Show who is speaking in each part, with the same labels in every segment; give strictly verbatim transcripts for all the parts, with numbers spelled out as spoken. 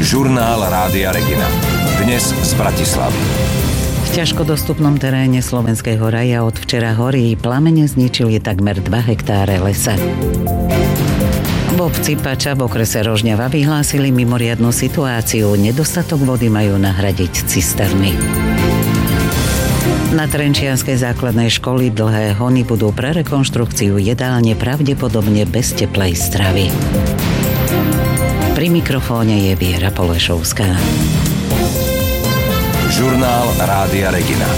Speaker 1: Žurnál Rádia Regina. Dnes z Bratislavy.
Speaker 2: V ťažko dostupnom teréne Slovenského raja od včera horí, plamene zničili takmer dva hektáre lesa. V obci Pača v okrese Rožňava vyhlásili mimoriadnu situáciu. Nedostatok vody majú nahradiť cisterny. Na Trenčianskej základnej školy Dlhé Hony budú pre rekonštrukciu jedálne pravdepodobne bez teplej stravy. Pri mikrofóne je Viera Polešovská.
Speaker 1: Žurnál Rádia Regina.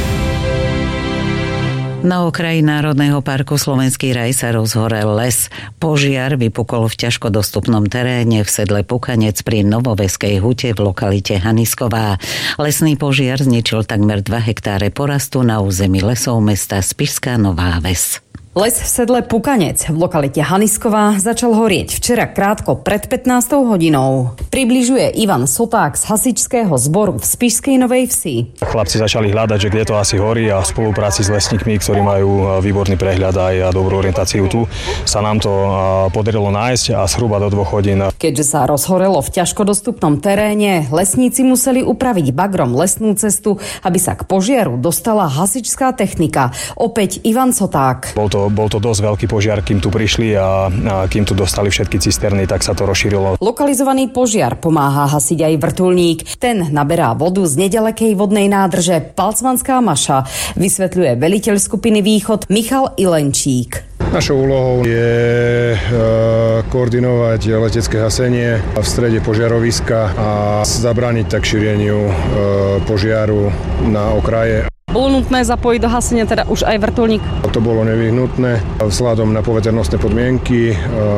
Speaker 2: Na okraji Národného parku Slovenský raj sa rozhorel les. Požiar vypukol v ťažko dostupnom teréne v sedle Pukanec pri Novoveskej hute v lokalite Hanisková. Lesný požiar zničil takmer dva hektáre porastu na území lesov mesta Spišská Nová Ves.
Speaker 3: Les v sedle Pukanec v lokalite Hanisková začal horieť včera krátko pred pätnástou hodinou. Približuje Ivan Soták z hasičského zboru v Spišskej Novej Vsi.
Speaker 4: Chlapci začali hľadať, že kde to asi horí, a v spolupráci s lesníkmi, ktorí majú výborný prehľad aj a dobrú orientáciu tu, sa nám to podarilo nájsť a zhruba do dvoch hodín.
Speaker 3: Keďže sa rozhorelo v ťažko dostupnom teréne, lesníci museli upraviť bagrom lesnú cestu, aby sa k požiaru dostala hasičská technika. Opäť Ivan Soták.
Speaker 4: Bol to Bol to dosť veľký požiar, kým tu prišli a, a kým tu dostali všetky cisterny, tak sa to rozšírilo.
Speaker 3: Lokalizovaný požiar pomáha hasiť aj vrtuľník. Ten naberá vodu z nedalekej vodnej nádrže Palcmanská Maša, vysvetľuje veliteľ skupiny Východ Michal Ilenčík.
Speaker 5: Našou úlohou je e, koordinovať letecké hasenie v strede požiaroviska a zabrániť tak šíreniu e, požiaru na okraje.
Speaker 3: Bolo nutné zapojiť do hasenia teda už aj vrtuľník?
Speaker 5: To bolo nevyhnutné vzhľadom na poveternostné podmienky.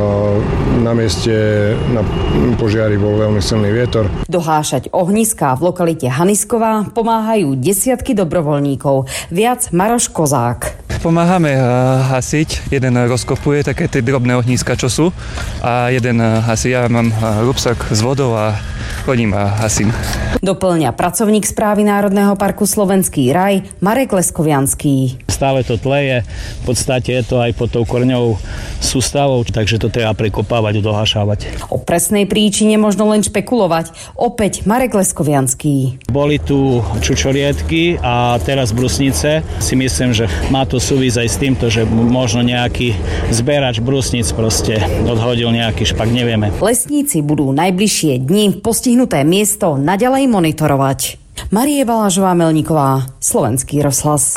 Speaker 5: Na mieste na požiari bol veľmi silný vietor.
Speaker 3: Dohášať ohniská v lokalite Hanisková pomáhajú desiatky dobrovoľníkov. Viac Maroš Kozák.
Speaker 6: Pomáhame hasiť. Jeden rozkopuje také tie drobné ohnízka, čo sú, a jeden hasí. Ja mám rúbsak s vodou a chodím a hasím.
Speaker 3: Doplňa pracovník správy Národného parku Slovenský raj Marek Leskovianský.
Speaker 7: Stále to tleje, v podstate je to aj pod tou korňovou sústavou, takže to treba prekopávať, dohašávať.
Speaker 3: O presnej príčine možno len špekulovať. Opäť Marek Leskovianský.
Speaker 7: Boli tu čučoriedky a teraz brusnice. Si myslím, že má to súvisť aj s týmto, že možno nejaký zberač brusnic proste odhodil nejaký špak, nevieme.
Speaker 3: Lesníci budú najbližšie dni postihnuté miesto naďalej monitorovať. Marie Balážová-Melníková, Slovenský rozhlas.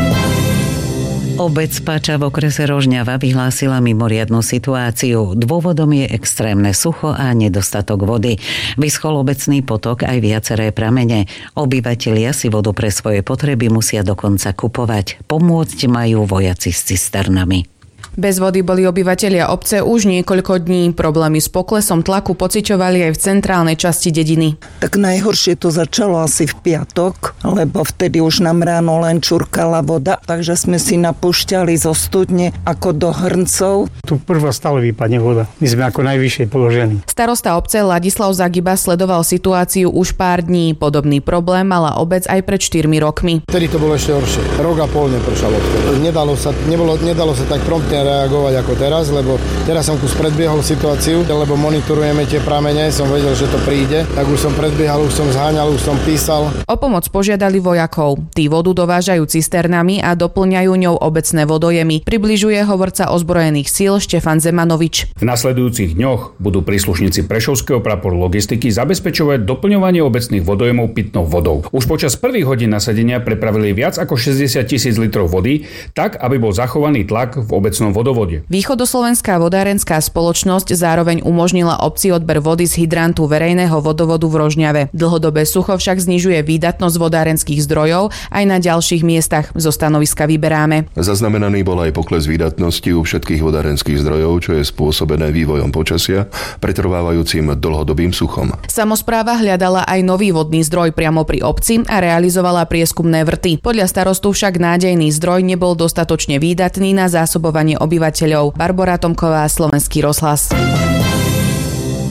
Speaker 2: Obec Pača v okrese Rožňava vyhlásila mimoriadnu situáciu. Dôvodom je extrémne sucho a nedostatok vody. Vyschol obecný potok aj viaceré pramene. Obyvatelia si vodu pre svoje potreby musia dokonca kupovať. Pomôcť majú vojaci s cisternami.
Speaker 8: Bez vody boli obyvatelia obce už niekoľko dní. Problémy s poklesom tlaku pociťovali aj v centrálnej časti dediny.
Speaker 9: Tak najhoršie to začalo asi v piatok, lebo vtedy už nám ráno len čurkala voda, takže sme si napúšťali zo studne ako do hrncov.
Speaker 10: Tu prvo stále vypadne voda. My sme ako najvyššie položení.
Speaker 8: Starosta obce Ladislav Zagiba sledoval situáciu už pár dní. Podobný problém mala obec aj pred štyrmi rokmi.
Speaker 11: Vtedy to bolo ešte horšie. Rok a pol nepršalo. Nedalo sa, nebolo, nedalo sa tak promptne reagovať ako teraz, lebo teraz som kus predbiehol situáciu, lebo monitorujeme tie pramene, som vedel, že to príde, tak už som predbiehal, už som zháňal, už som písal.
Speaker 8: O pomoc požiadali vojakov. Tí vodu dovážajú cisternami a doplňajú ňou obecné vodojemy, približuje hovorca ozbrojených síl Štefan Zemanovič.
Speaker 12: V nasledujúcich dňoch budú príslušníci Prešovského praporu logistiky zabezpečovať doplňovanie obecných vodojemov pitnou vodou. Už počas prvých hodín nasadenia prepravili viac ako šesťdesiat tisíc litrov vody, tak aby bol zachovaný tlak v obecnom vodovode.
Speaker 8: Východoslovenská vodárenská spoločnosť zároveň umožnila obci odber vody z hydrantu verejného vodovodu v Rožňave. Dlhodobé sucho však znižuje výdatnosť vodárenských zdrojov aj na ďalších miestach. Zo stanoviska vyberáme.
Speaker 13: Zaznamenaný bol aj pokles výdatnosti u všetkých vodárenských zdrojov, čo je spôsobené vývojom počasia, pretrvávajúcim dlhodobým suchom.
Speaker 8: Samospráva hľadala aj nový vodný zdroj priamo pri obci a realizovala prieskumné vrty. Podľa starostu však nádejný zdroj nebol dostatočne výdatný na zásobovanie obyvateľov. Barbora Tomková, Slovenský rozhlas.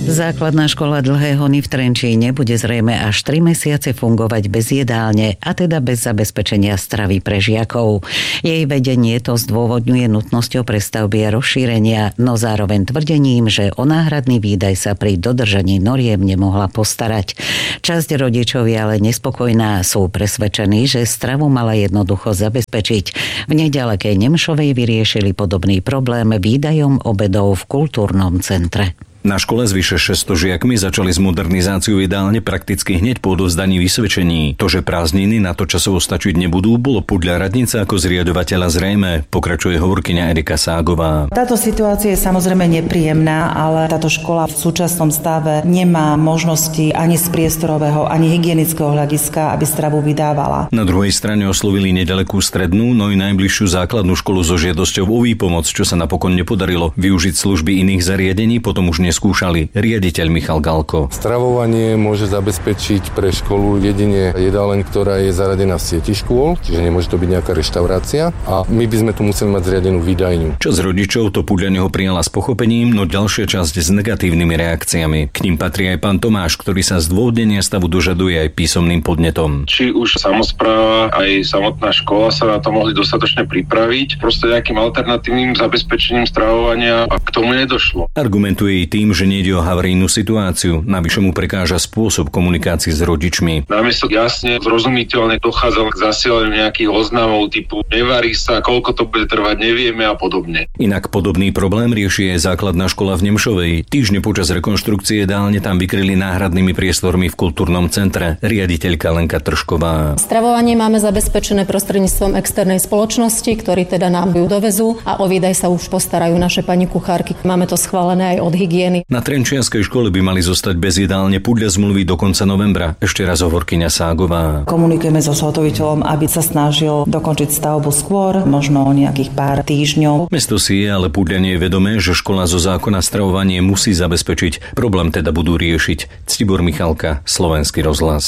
Speaker 2: Základná škola Dlhé Hony v Trenčíne bude zrejme až tri mesiace fungovať bez jedálne, a teda bez zabezpečenia stravy pre žiakov. Jej vedenie to zdôvodňuje nutnosťou prestavby a rozšírenia, no zároveň tvrdením, že o náhradný výdaj sa pri dodržaní noriem nemohla postarať. Časť rodičov je ale nespokojná, sú presvedčení, že stravu mala jednoducho zabezpečiť. V nedalekej Nemšovej vyriešili podobný problém výdajom obedov v kultúrnom centre.
Speaker 14: Na škole s vyše šesťsto žiakmi začali s modernizáciou jedálne prakticky hneď po odovzdaní vysvedčení. To, že prázdniny na to časovo stačiť nebudú, bolo podľa radnice ako zriadovateľa zrejmé, pokračuje hovorkyňa Erika Ságová.
Speaker 15: Táto situácia je samozrejme nepríjemná, ale táto škola v súčasnom stave nemá možnosti ani z priestorového, ani hygienického hľadiska, aby stravu vydávala.
Speaker 14: Na druhej strane oslovili nedalekú strednú, no i najbližšiu základnú školu so žiadosťou o výpomoc, čo sa napokon nepodarilo. Využiť služby iných zariadení potom už skúšali riaditeľ Michal Galko.
Speaker 16: Stravovanie môže zabezpečiť pre školu jedine jedáleň, ktorá je zaradená v sieti škôl, čiže nemôže to byť nejaká reštaurácia a my by sme tu museli mať zriadenú výdajňu.
Speaker 14: Časť rodičov to podľa neho prijala s pochopením, no ďalšia časť s negatívnymi reakciami. K ním patrí aj pán Tomáš, ktorý sa zdôvodnenia stavu dožaduje aj písomným podnetom.
Speaker 17: Či už samospráva aj samotná škola sa na to mohli dostatočne pripraviť, proste nejakým alternatívnym zabezpečením stravovania, a k tomu nedošlo.
Speaker 14: Argumentuje i tým, že nejde o havarijnú situáciu, navyše mu prekáža spôsob komunikácie s rodičmi.
Speaker 17: Namiesto jasne zrozumiteľne dochádzalo k zasielaniu nejakých oznamov typu nevarí sa, koľko to bude trvať, nevieme a podobne.
Speaker 14: Inak podobný problém rieši aj základná škola v Nemšovej. Týždne počas rekonštrukcie jedálne tam vykryli náhradnými priestormi v kultúrnom centre. Riaditeľka Lenka Tržková.
Speaker 18: Stravovanie máme zabezpečené prostredníctvom externej spoločnosti, ktorí teda nám ju dovezú, a o výdaj sa už postarajú naše pani kuchárky. Máme to schválené aj od hygieny.
Speaker 14: Na trenčianskej škole by mali zostať bez jedálne podľa zmluvy do konca novembra. Ešte raz hovorkyňa Ságová.
Speaker 15: Komunikujeme so zhotoviteľom, aby sa snažil dokončiť stavbu skôr, možno o nejakých pár týždňov.
Speaker 14: Mesto si je ale podľa nej vedomé, že škola zo zákona stravovanie musí zabezpečiť. Problém teda budú riešiť. Ctibor Michalka, Slovenský rozhlas.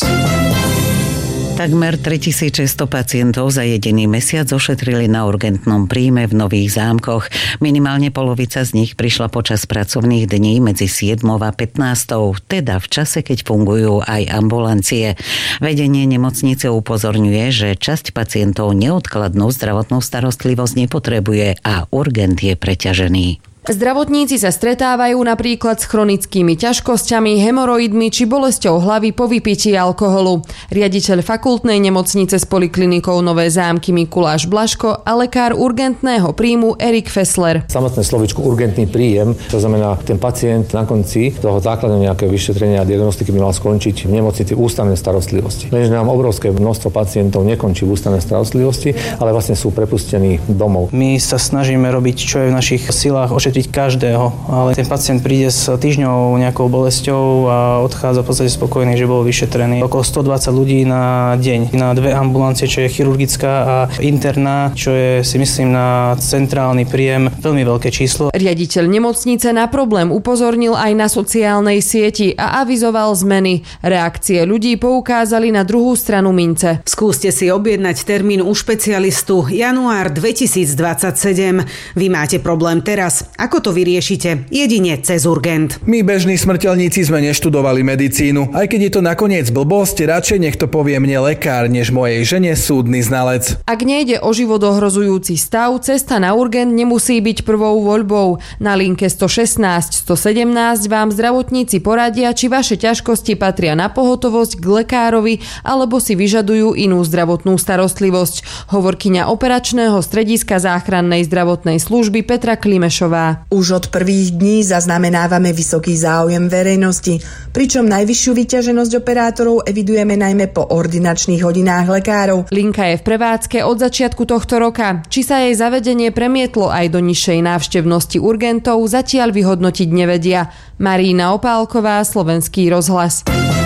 Speaker 2: Takmer tritisícšesťsto pacientov za jediný mesiac ošetrili na urgentnom príjme v Nových Zámkoch. Minimálne polovica z nich prišla počas pracovných dní medzi siedmou a pätnástou, teda v čase, keď fungujú aj ambulancie. Vedenie nemocnice upozorňuje, že časť pacientov neodkladnú zdravotnú starostlivosť nepotrebuje a urgent je preťažený.
Speaker 8: Zdravotníci sa stretávajú napríklad s chronickými ťažkosťami, hemoroidmi či bolesťou hlavy po vypití alkoholu. Riaditeľ fakultnej nemocnice s poliklinikou Nové Zámky Mikuláš Blaško a lekár urgentného príjmu Erik Fessler.
Speaker 19: Samotné slovičko urgentný príjem, to znamená, ten pacient na konci toho základného nejakého vyšetrenia a diagnostiky by mal skončiť v nemocnici ústavnej starostlivosti. Lenže nám obrovské množstvo pacientov nekončí v ústavnej starostlivosti, ale vlastne sú prepustení domov.
Speaker 20: My sa snažíme robiť, čo je v našich silách, ošetriť každého, ale ten pacient príde s týždňovou nejakou bolesťou a odchádza v podstate spokojný, že bol vyšetrený. Okolo stodvadsať ľudí na deň. Na dve ambulancie, čo je chirurgická a interná, čo je, si myslím, na centrálny príjem veľmi veľké číslo.
Speaker 8: Riaditeľ nemocnice na problém upozornil aj na sociálnej sieti a avizoval zmeny. Reakcie ľudí poukázali na druhú stranu mince.
Speaker 21: Skúste si objednať termín u špecialistu január dvetisícdvadsaťsedem. Vy máte problém teraz. Ako to vyriešite? Jedine cez urgent.
Speaker 22: My bežní smrteľníci sme neštudovali medicínu. Aj keď je to nakoniec blbosť, radšej nech to povie mne lekár, než mojej žene súdny znalec.
Speaker 8: Ak nejde o život ohrozujúci stav, cesta na urgent nemusí byť prvou voľbou. Na linke sto šestnásť sto sedemnásť vám zdravotníci poradia, či vaše ťažkosti patria na pohotovosť k lekárovi alebo si vyžadujú inú zdravotnú starostlivosť. Hovorkyňa operačného strediska záchrannej zdravotnej služby Petra Klimešová.
Speaker 23: Už od prvých dní zaznamenávame vysoký záujem verejnosti, pričom najvyššiu vyťaženosť operátorov evidujeme najmä po ordinačných hodinách lekárov.
Speaker 8: Linka je v prevádzke od začiatku tohto roka. Či sa jej zavedenie premietlo aj do nižšej návštevnosti urgentov, zatiaľ vyhodnotiť nevedia. Marína Opálková, Slovenský rozhlas.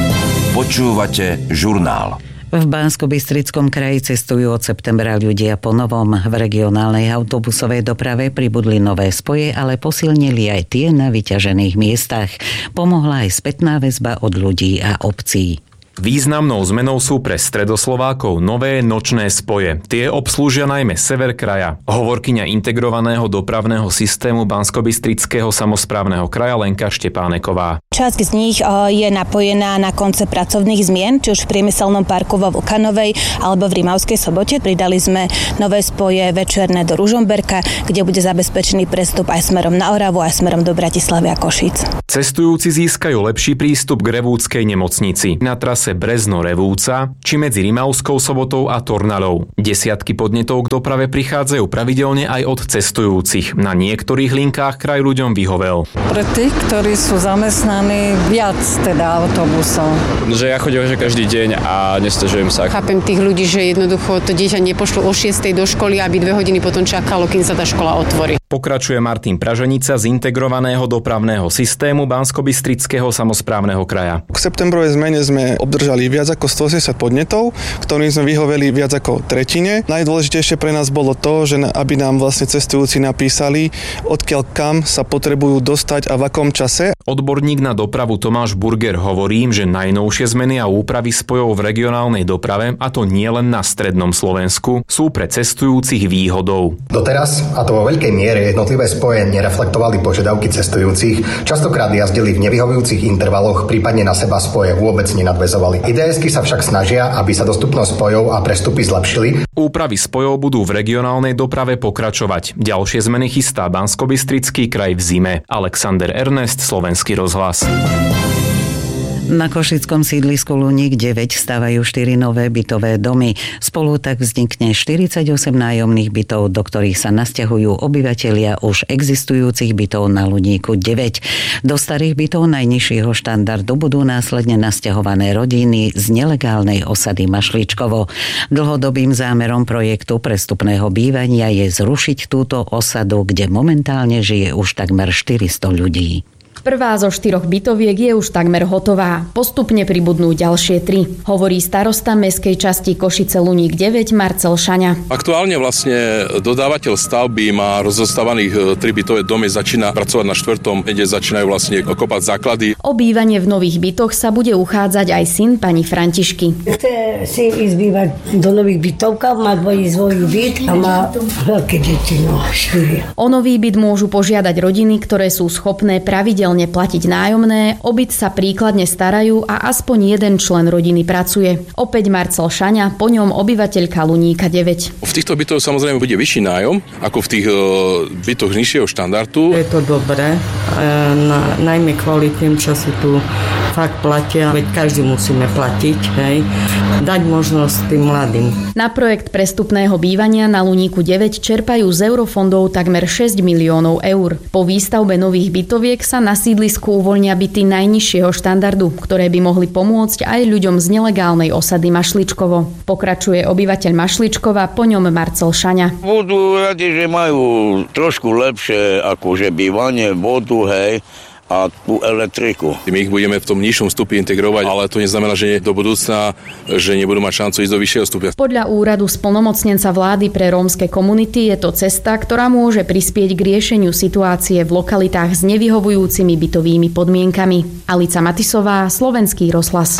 Speaker 1: Počúvate žurnál.
Speaker 2: V Banskobystrickom kraji cestujú od septembra ľudia po novom. V regionálnej autobusovej doprave pribudli nové spoje, ale posilnili aj tie na vyťažených miestach. Pomohla aj spätná väzba od ľudí a obcí.
Speaker 4: Významnou zmenou sú pre Stredoslovákov nové nočné spoje. Tie obslúžia najmä sever kraja. Hovorkyňa integrovaného dopravného systému Banskobystrického samosprávneho kraja Lenka Štepáneková.
Speaker 5: Časť z nich je napojená na koncept pracovných zmien, či už v priemyselnom parku vo Vulkanovej alebo v Rimavskej Sobote. Pridali sme nové spoje večerné do Ružomberka, kde bude zabezpečený prestup aj smerom na Oravu, aj smerom do Bratislavy a Košíc.
Speaker 4: Cestujúci získajú lepší prístup k Revúckej nemocnici na trase Brezno-Revúca či medzi Rimavskou Sobotou a Tornalou. Desiatky podnetov k doprave prichádzajú pravidelne aj od cestujúcich. Na niektorých linkách kraj ľuďom vyhovel.
Speaker 6: Pre tých, ktorí sú zamestnaní, viac teda autobusov.
Speaker 24: Že ja chodím že každý deň a nesťažujem sa.
Speaker 25: Chápem tých ľudí, že jednoducho to dieťa nepošlo o šiestej do školy, aby dve hodiny potom čakalo, kým sa tá škola otvorí.
Speaker 4: Pokračuje Martin Praženica z integrovaného dopravného systému Banskobystrického samosprávneho kraja.
Speaker 26: K septembrovej zmene sme obdržali viac ako stoosemdesiat podnetov, ktorým sme vyhoveli viac ako tretine. Najdôležitejšie pre nás bolo to, že aby nám vlastne cestujúci napísali, odkiaľ kam sa potrebujú dostať a v akom čase.
Speaker 4: Odborník na dopravu Tomáš Burger hovorí, že najnovšie zmeny a úpravy spojov v regionálnej doprave, a to nie len na strednom Slovensku, sú pre cestujúcich výhodou.
Speaker 27: Doteraz, a to vo veľkej miere, jednotlivé spoje nereflektovali požiadavky cestujúcich, častokrát jazdili v nevyhovujúcich intervaloch, prípadne na seba spoje vôbec nenadväzovali. í dé esky sa však snažia, aby sa dostupnosť spojov a prestupy zlepšili.
Speaker 4: Úpravy spojov budú v regionálnej doprave pokračovať. Ďalšie zmeny chystá Banskobystrický kraj v zime. Alexander Ernest, Slovenský rozhlas.
Speaker 2: Na košickom sídlisku Luník deväť stavajú štyri nové bytové domy. Spolu tak vznikne štyridsaťosem nájomných bytov, do ktorých sa nasťahujú obyvatelia už existujúcich bytov na Luníku deväť. Do starých bytov najnižšieho štandardu budú následne nasťahované rodiny z nelegálnej osady Mašličkovo. Dlhodobým zámerom projektu prestupného bývania je zrušiť túto osadu, kde momentálne žije už takmer štyristo ľudí.
Speaker 28: Prvá zo štyroch bytoviek je už takmer hotová. Postupne pribudnú ďalšie tri. Hovorí starosta mestskej časti Košice Luník deväť Marcel Šaňa.
Speaker 29: Aktuálne vlastne dodávateľ stavby má rozostávaných tri bytové domy, začína pracovať na štvrtom, kde začínajú vlastne kopať základy.
Speaker 28: O bývanie v nových bytoch sa bude uchádzať aj syn pani Františky.
Speaker 30: Chce si ísť bývať do nových bytovkách, má dvojí svoj byt a má veľké deti, no štyri.
Speaker 28: O nový byt môžu požiadať rodiny, ktoré sú schopné pravidelne platiť nájomné, o byt sa príkladne starajú a aspoň jeden člen rodiny pracuje. Opäť Marcel Šaňa, po ňom obyvateľka Luníka deväť.
Speaker 29: V týchto bytoch samozrejme bude vyšší nájom ako v tých bytoch nižšieho štandardu.
Speaker 30: Je to dobré, na, najmä kvalitným, čo si tu fakt platia, veď každý musíme platiť, hej. Dať možnosť tým mladým.
Speaker 28: Na projekt prestupného bývania na Luníku deväť čerpajú z eurofondov takmer šesť miliónov eur. Po výstavbe nových bytoviek sa na sídlisku uvoľnia byty najnižšieho štandardu, ktoré by mohli pomôcť aj ľuďom z nelegálnej osady Mašličkovo. Pokračuje obyvateľ Mašličkova, po ňom Marcel Šaňa.
Speaker 31: Budú radi, že majú trošku lepšie akože bývanie, vodu, hej, a tú elektriku.
Speaker 29: My ich budeme v tom nižšom stupni integrovať, ale to neznamená, že do budúcna, že nebudú mať šancu ísť do vyššieho stupňa.
Speaker 28: Podľa úradu splnomocnenca vlády pre rómske komunity je to cesta, ktorá môže prispieť k riešeniu situácie v lokalitách s nevyhovujúcimi bytovými podmienkami. Alica Matisová, Slovenský rozhlas.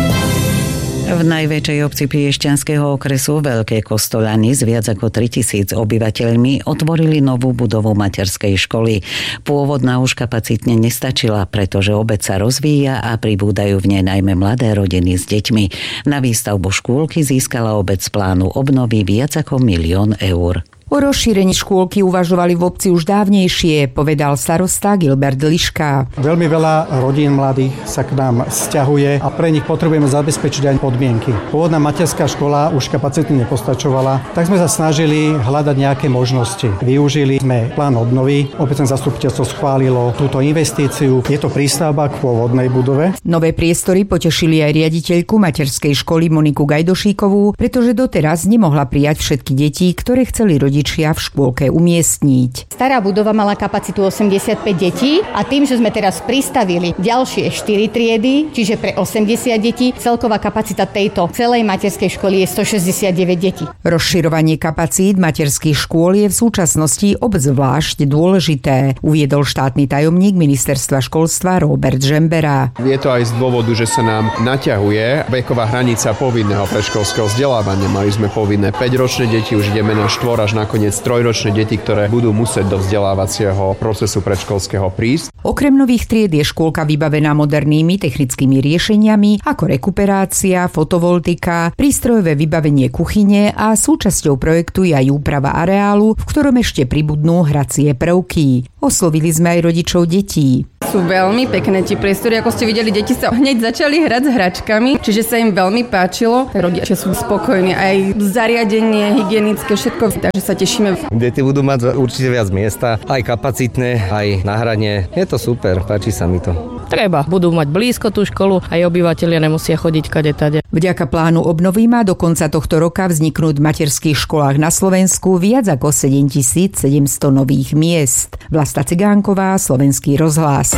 Speaker 2: V najväčšej obci Piešťanského okresu Veľké Kostolany s viac ako tritisíc obyvateľmi otvorili novú budovu materskej školy. Pôvodná už kapacitne nestačila, pretože obec sa rozvíja a pribúdajú v nej najmä mladé rodiny s deťmi. Na výstavbu škôlky získala obec z plánu obnovy viac ako milión eur.
Speaker 32: O rozšírení škôlky uvažovali v obci už dávnejšie, povedal starosta Gilbert Liška.
Speaker 10: Veľmi veľa rodín mladých sa k nám sťahuje a pre nich potrebujeme zabezpečiť aj podmienky. Pôvodná materská škola už kapacitne nepostačovala, tak sme sa snažili hľadať nejaké možnosti. Využili sme plán obnovy, obecné zastupiteľstvo schválilo túto investíciu. Je to prístavba k pôvodnej budove.
Speaker 32: Nové priestory potešili aj riaditeľku materskej školy Moniku Gajdošíkovú, pretože doteraz nemohla prijať všetky deti, ktoré chceli rodičia rodičia v škôlke umiestniť.
Speaker 3: Stará budova mala kapacitu osemdesiatpäť detí a tým, že sme teraz pristavili ďalšie štyri triedy, čiže pre osemdesiat detí, celková kapacita tejto celej materskej školy je stošesťdesiatdeväť detí.
Speaker 32: Rozširovanie kapacít materských škôl je v súčasnosti obzvlášť dôležité, uviedol štátny tajomník ministerstva školstva Róbert Žembera.
Speaker 7: Je to aj z dôvodu, že sa nám naťahuje veková hranica povinného predškolského vzdelávania. Mali sme povinné päťročné deti, už ideme na štvor až nakoniec trojročné deti, ktoré budú musieť do vzdelávacieho procesu predškolského prísť.
Speaker 32: Okrem nových tried je škôlka vybavená modernými technickými riešeniami ako rekuperácia, fotovoltika, prístrojové vybavenie kuchyne a súčasťou projektu je aj úprava areálu, v ktorom ešte pribudnú hracie prvky. Oslovili sme aj rodičov detí.
Speaker 9: Sú veľmi pekné tie priestory, ako ste videli, deti sa hneď začali hrať s hračkami, čiže sa im veľmi páčilo. Rodičia sú spokojní, aj zariadenie hygienické, všetko, takže sa tešíme.
Speaker 11: Deti budú mať určite viac miesta, aj kapacitné, aj na hranie. Je to super, páči sa mi to.
Speaker 9: Treba, budú mať blízko tú školu, aj obyvatelia nemusia chodiť kade tade.
Speaker 32: Vďaka plánu obnovy má do konca tohto roka vzniknúť v materských školách na Slovensku viac ako sedemtisícsedemsto nových miest. Vlasta Cigánková, Slovenský rozhlas.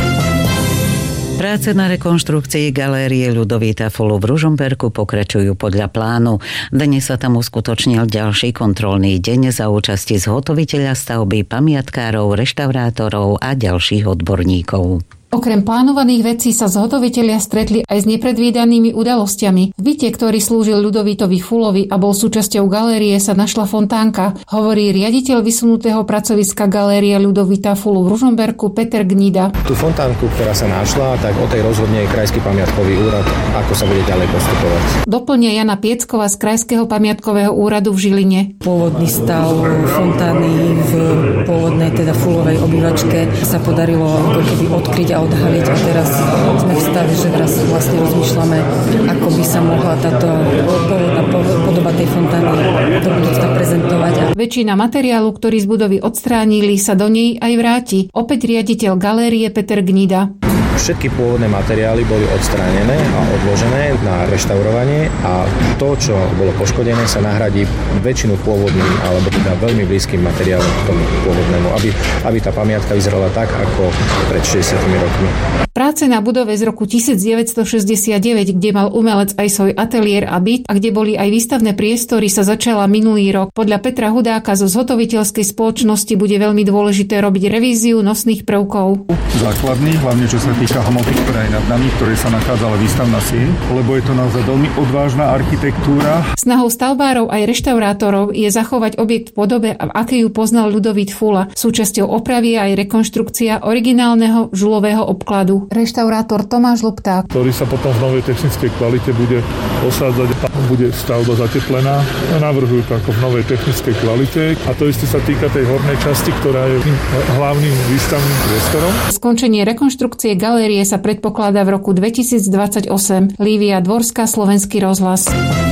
Speaker 2: Práce na rekonštrukcii galérie Ľudovita Fulu v Ružomberku pokračujú podľa plánu. Dnes sa tam uskutočnil ďalší kontrolný deň za účasti zhotoviteľa stavby, pamiatkárov, reštaurátorov a ďalších odborníkov.
Speaker 12: Okrem plánovaných vecí sa zhotovitelia stretli aj s nepredvídanými udalosťami. V byte, ktorý slúžil Ľudovitovi Fulovi a bol súčasťou galérie, sa našla fontánka, hovorí riaditeľ vysunutého pracoviska galérie Ľudovita Fulu v Ružomberku Peter Gnida.
Speaker 13: Tú fontánku, ktorá sa našla, tak o tej rozhodne Krajský pamiatkový úrad, ako sa bude ďalej postupovať.
Speaker 12: Doplňa Jana Piecková z Krajského pamiatkového úradu v Žiline.
Speaker 9: Pôvodný stav fontány v pôvodnej teda Fulovej obývačke sa podarilo ako keby odkryť a odhaliť a teraz sme v stave, že teraz vlastne rozmýšľame, ako by sa mohla táto pôvodná podoba tej fontány do budúcna prezentovať.
Speaker 12: Väčšina materiálu, ktorý z budovy odstránili, sa do nej aj vráti. Opäť riaditeľ galérie Peter Gnida.
Speaker 13: Všetky pôvodné materiály boli odstránené a odložené na reštaurovanie a to, čo bolo poškodené, sa nahradí väčšinu pôvodným alebo teda veľmi blízkym materiálom k tomu pôvodnému, aby, aby tá pamiatka vyzerala tak, ako pred šesťdesiatimi rokmi.
Speaker 12: Práce na budove z roku devätnásťstošesťdesiatdeväť, kde mal umelec aj svoj ateliér a byt a kde boli aj výstavné priestory, sa začala minulý rok. Podľa Petra Hudáka zo zhotoviteľskej spoločnosti bude veľmi dôležité robiť revíziu nosných prvkov.
Speaker 14: Základný, hlavne čo sa týka hmoty, ktorá je nad nami, ktoré sa nachádzala výstavná sieň, lebo je to naozaj veľmi odvážna architektúra.
Speaker 12: Snahou stavbárov aj reštaurátorov je zachovať objekt v podobe, v akej ju poznal Ľudovít Fula. Súčasťou opravy je aj rekonštrukcia originálneho žulového obkladu. Reštaurátor Tomáš Lupták,
Speaker 15: ktorý sa potom v novej technickej kvalite bude osádzať a bude stavba zateplená. Navrhujú to ako v novej technickej kvalite a to isté sa týka tej hornej časti, ktorá je hlavným výstavným priestorom.
Speaker 12: Skončenie rekonštrukcie galérie sa predpokladá v roku dvetisícdvadsaťosem. Lívia Dvorská, Slovenský rozhlas.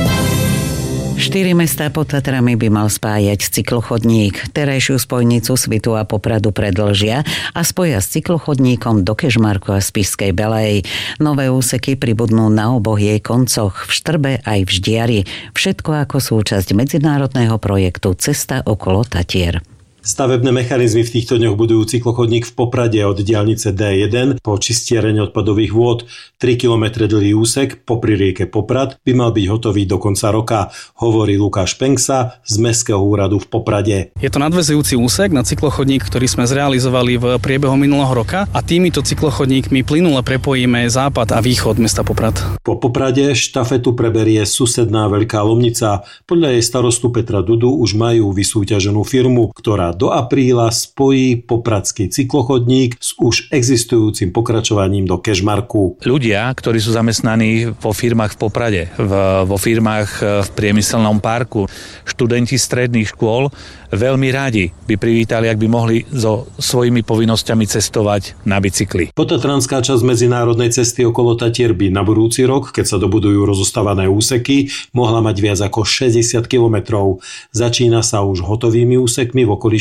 Speaker 2: Štyri mestá pod Tatrami by mal spájať cyklochodník. Terajšiu spojnicu Svitu a Popradu predĺžia a spoja s cyklochodníkom do Kežmarku a Spišskej Belej. Nové úseky pribudnú na oboch jej koncoch, v Štrbe aj v Ždiari. Všetko ako súčasť medzinárodného projektu Cesta okolo Tatier.
Speaker 16: Stavebné mechanizmy v týchto dňoch budujú cyklochodník v Poprade od diaľnice dé jeden po čistiereň odpadových vôd. tri kilometre dlhý úsek popri rieke Poprad by mal byť hotový do konca roka, hovorí Lukáš Penksa z Mestského úradu v Poprade.
Speaker 17: Je to nadväzujúci úsek na cyklochodník, ktorý sme zrealizovali v priebehu minulého roka a týmito cyklochodníkmi plynule prepojíme západ a východ mesta Poprad.
Speaker 16: Po Poprade štafetu preberie susedná Veľká Lomnica. Podľa jej starostu Petra Dudu už majú vysúťaženú firmu, ktorá do apríla spojí popradský cyklochodník s už existujúcim pokračovaním do Kežmarku.
Speaker 18: Ľudia, ktorí sú zamestnaní vo firmách v Poprade, v, vo firmách v priemyselnom parku, študenti stredných škôl, veľmi rádi by privítali, ak by mohli so svojimi povinnosťami cestovať na bicykli.
Speaker 16: Potatranská časť medzinárodnej cesty okolo Tatier by na budúci rok, keď sa dobudujú rozostávané úseky, mohla mať viac ako šesťdesiat kilometrov. Začína sa už hotovými úsekmi v okolí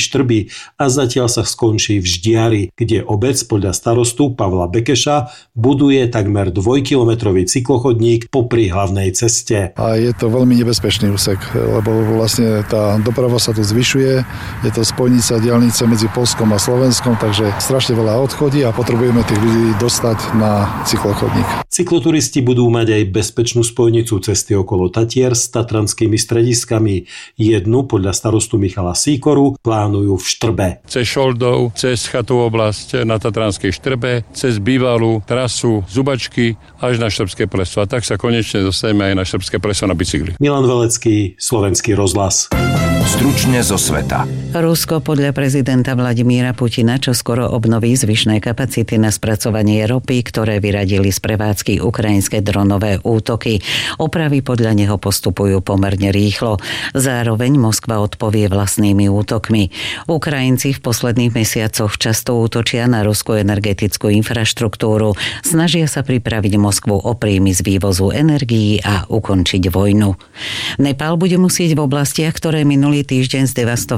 Speaker 16: Štrby a zatiaľ sa skončí v Ždiari, kde obec podľa starostu Pavla Bekeša buduje takmer dvojkilometrový cyklochodník popri hlavnej ceste.
Speaker 1: A je to veľmi nebezpečný úsek, lebo vlastne tá doprava sa tu zvyšuje, je to spojnica diaľnice medzi Poľskom a Slovenskom, takže strašne veľa odchodí a potrebujeme tých ľudí dostať na cyklochodník.
Speaker 16: Cykloturisti budú mať aj bezpečnú spojnicu cesty okolo Tatier s tatranskými strediskami. Jednu podľa starostu Michala Síkoru plánujú v Štrbe.
Speaker 5: Cez Šoldov, cez Chatovú oblasť na Tatranskej Štrbe, cez bývalú trasu Zubačky až na Štrbské pleso. A tak sa konečne dostaneme aj na Štrbské pleso na bicykli.
Speaker 16: Milan Velecký, Slovenský rozhlas.
Speaker 6: Stručne zo sveta.
Speaker 2: Rusko podľa prezidenta Vladimíra Putina čoskoro obnoví zvyšné kapacity na spracovanie ropy, ktoré vyradili z prevádzky ukrajinské dronové útoky. Opravy podľa neho postupujú pomerne rýchlo. Zároveň Moskva odpovie vlastnými útokmi. Ukrajinci v posledných mesiacoch často útočia na ruskú energetickú infraštruktúru. Snažia sa pripraviť Moskvu o príjmy z vývozu energií a ukončiť vojnu. Nepál bude musieť v oblastiach, ktoré minulý týždeň zdevastovali